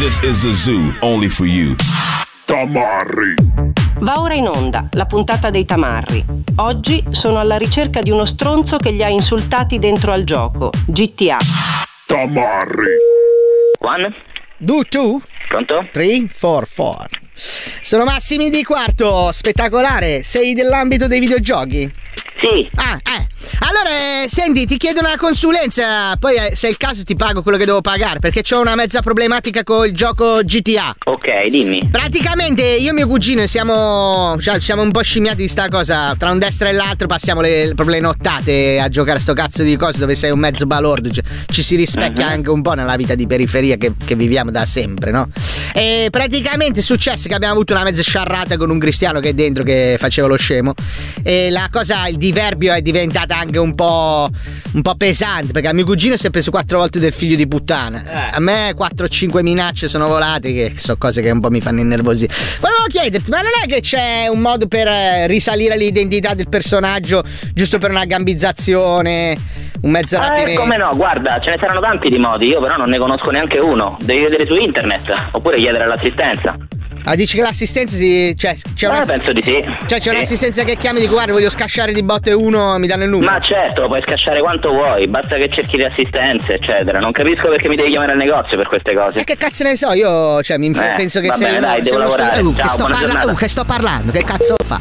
This is a zoo only for you. Tamarri. Va ora in onda la puntata dei Tamarri. Oggi sono alla ricerca di uno stronzo che li ha insultati dentro al gioco GTA. Tamarri. 1 2 2 Pronto? 3 4 4. Sono Massimi di Quarto, spettacolare. Sei dell'ambito dei videogiochi? Sì. Allora, senti, ti chiedo una consulenza. Poi, se è il caso, ti pago quello che devo pagare, perché c'ho una mezza problematica con il gioco GTA. Ok, dimmi. Praticamente io e mio cugino siamo un po' scimmiati di sta cosa. Tra un destra e l'altro passiamo le nottate a giocare a sto cazzo di cose dove sei un mezzo balordo. Cioè, ci si rispecchia anche un po' nella vita di periferia che viviamo da sempre, no? E praticamente è successo che abbiamo avuto una mezza sciarrata con un cristiano che è dentro che faceva lo scemo. E la cosa, il diverbio è diventata anche un po' pesante, perché a mio cugino si è preso 4 volte del figlio di puttana. A me 4-5 minacce sono volate, che sono cose che un po' mi fanno innervosire. Volevo chiederti, ma non è che c'è un modo per risalire l'identità del personaggio, giusto per una gambizzazione, un mezzo rapimento? Come no, guarda, ce ne saranno tanti di modi, io però non ne conosco neanche uno. Devi vedere su internet, oppure chiedere all'assistenza. Ah, dici che l'assistenza penso di sì. Cioè c'è un'assistenza che chiami e dico guarda, voglio scasciare di botte uno, mi danno il numero. Ma certo, lo puoi scasciare quanto vuoi, basta che cerchi le assistenze, eccetera. Non capisco perché mi devi chiamare al negozio per queste cose. E che cazzo ne so, io penso che sei dai, devo lavorare. Ciao, che sto parlando, che cazzo fa?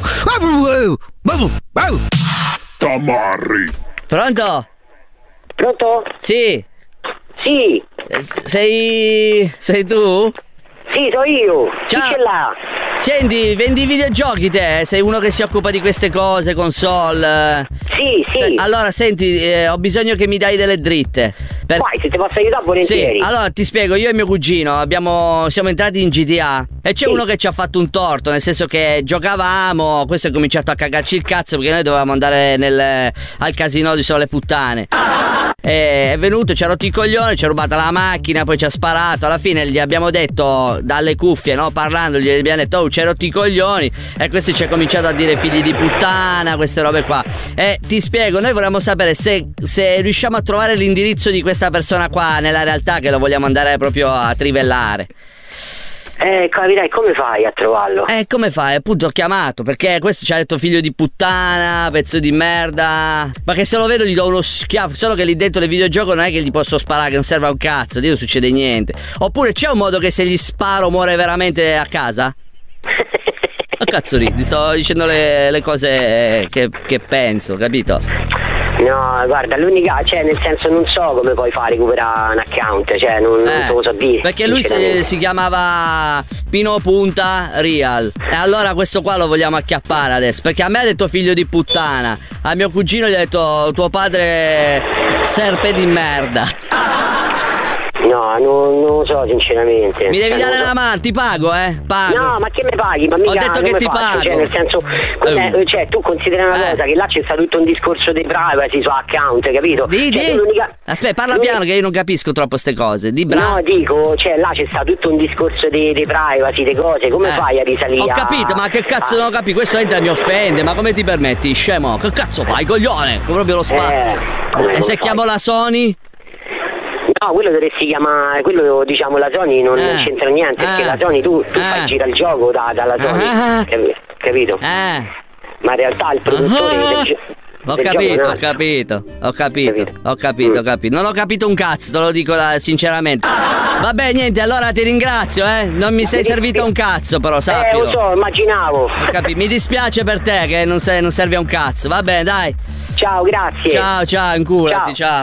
Tamarri. Pronto? Pronto? Sì. Sì. Sei tu? Sì, so io. Ciao. Chi ce l'ha? Senti, vendi videogiochi te? Sei uno che si occupa di queste cose, console? Sì. Allora, senti, ho bisogno che mi dai delle dritte. Vai, se ti posso aiutare volentieri. Sì, allora ti spiego, io e mio cugino siamo entrati in GTA e c'è uno che ci ha fatto un torto, nel senso che giocavamo, questo è cominciato a cagarci il cazzo perché noi dovevamo andare al casino di Sole Puttane. È venuto, ci ha rotto i coglioni, ci ha rubato la macchina, poi ci ha sparato. Alla fine gli abbiamo detto dalle cuffie, no, parlando, gli abbiamo detto ci hai rotto i coglioni, e questo ci ha cominciato a dire figli di puttana, queste robe qua. E ti spiego, noi vorremmo sapere se riusciamo a trovare l'indirizzo di questa persona qua nella realtà, che lo vogliamo andare proprio a trivellare. Capirai, come fai a trovarlo? Come fai? Appunto ho chiamato, perché questo ci ha detto figlio di puttana, pezzo di merda. Ma che se lo vedo gli do uno schiaffo. Solo che lì dentro del videogioco non è che gli posso sparare, che non serve a un cazzo, lì non succede niente. Oppure c'è un modo che se gli sparo muore veramente a casa? Ma cazzo lì, ti sto dicendo le cose che penso, capito? No, guarda, l'unica, cioè nel senso non so come puoi fare recuperare un account, cioè non te lo so dire. Perché lui si chiamava Pino Punta Real. E allora questo qua lo vogliamo acchiappare adesso, perché a me ha detto figlio di puttana, a mio cugino gli ha detto tuo padre serpe di merda. No, non lo so sinceramente. Mi devi dare la mano, ti pago, pago. No, ma che mi paghi? Ma mica, ho detto che ti pago. Cioè, nel senso, cioè, tu consideri una cosa, che là c'è stato tutto un discorso di privacy su account, capito? Aspetta, parla piano che io non capisco troppo ste cose. No, dico, cioè là c'è stato tutto un discorso di privacy, di cose, come fai a risalire? Ho capito, ma che cazzo non ho capito? Questo mi offende, ma come ti permetti, scemo? Che cazzo fai, coglione? Proprio lo sparo. E se chiamo la Sony? No, quello dovresti chiamare, quello diciamo la Sony non c'entra niente, perché la Sony tu fai girare il gioco dalla Sony, capito? Ma in realtà il produttore Ho capito. Non ho capito un cazzo, te lo dico sinceramente. Vabbè, niente, allora ti ringrazio, non mi sei servito un cazzo, però sappilo. Lo so, immaginavo. Ho capito, mi dispiace per te che non serve a un cazzo. Va bene, dai. Ciao, grazie. Ciao, inculati, ciao.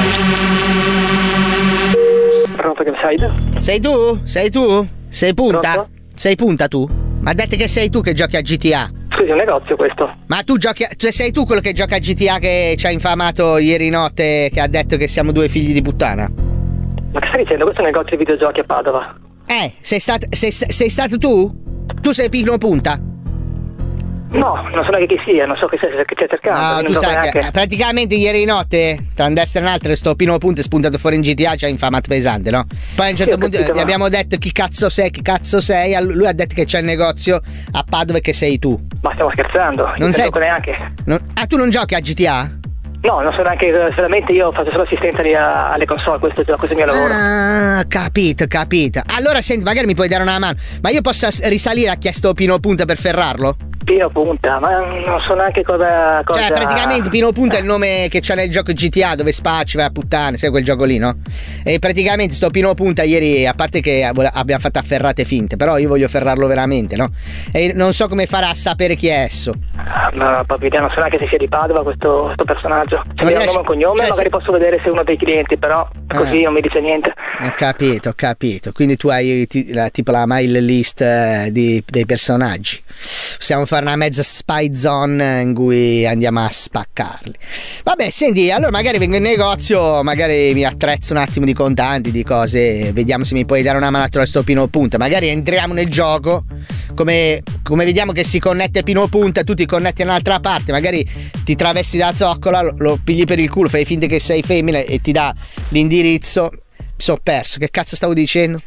Pronto, che sei? Sei tu? Sei punta? Pronto? Sei punta tu? Ma dite che sei tu che giochi a GTA. Scusi, è un negozio questo. Ma tu sei tu quello che gioca a GTA, che ci ha infamato ieri notte, che ha detto che siamo due figli di puttana? Ma che stai dicendo? Questo è un negozio di videogiochi a Padova. Sei stato tu? Tu sei Pino Punta? No, non so neanche chi sia, non so che stai cercando. No, tu sai che praticamente ieri notte, tra un destra e un altro, sto Pino Punta è spuntato fuori in GTA, ci ha infamato pesante, no? Poi a un certo punto gli abbiamo detto chi cazzo sei, lui ha detto che c'è il negozio a Padova e che sei tu. Ma stiamo scherzando? Non sei neanche. Tu non giochi a GTA? No, non so neanche, solamente io faccio solo assistenza alle console, questo è il mio lavoro. Ah, capito. Allora senti, magari mi puoi dare una mano, ma io posso risalire a chiesto Pino Punta per ferrarlo? Pino Punta, ma non so neanche cosa... Cioè, praticamente Pino Punta è il nome che c'è nel gioco GTA dove spacci, vai a puttane, sai quel gioco lì, no? E praticamente sto Pino Punta ieri, a parte che abbiamo fatto afferrate finte, però io voglio ferrarlo veramente, no? E non so come farà a sapere chi è esso. Ma proprio idea, non so neanche se sia di Padova questo personaggio. Se mi dà un nome e un cognome, cioè, magari posso vedere se è uno dei clienti, però così non mi dice niente. Ho capito. Quindi tu hai tipo la mail list dei personaggi. Possiamo fare una mezza spy zone in cui andiamo a spaccarli. Vabbè, senti, allora magari vengo in negozio, magari mi attrezzo un attimo di contanti, di cose, vediamo se mi puoi dare una mano a trovare sto Pino Punta. Magari entriamo nel gioco, come vediamo che si connette Pino Punta, tu ti connetti da un'altra parte, magari ti travesti da zoccola, lo pigli per il culo, fai finta che sei femmina e ti dà l'indirizzo. Mi sono perso, che cazzo stavo dicendo?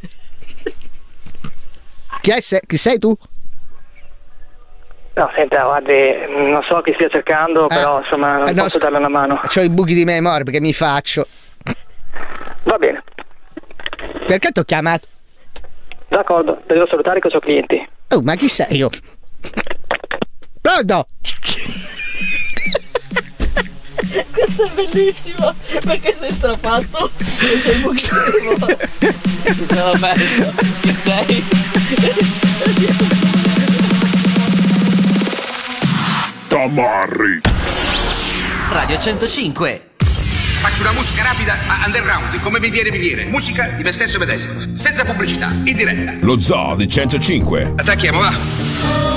Chi sei tu? No, senta, guardi, non so chi stia cercando, però insomma non posso darle una mano. C'ho i buchi di memoria perché mi faccio. Va bene. Perché ti ho chiamato? D'accordo, devo salutare che ho clienti. Oh, ma chi sei io? Pronto? Questo è bellissimo, perché sei strafatto e c'hai i buchi di memoria. Mi sono perso. Chi sei? Tamarri. Radio 105. Faccio una musica rapida ma underground, come mi viene. Musica di me stesso medesimo, senza pubblicità, in diretta. Lo Zoo di 105. Attacchiamo, va.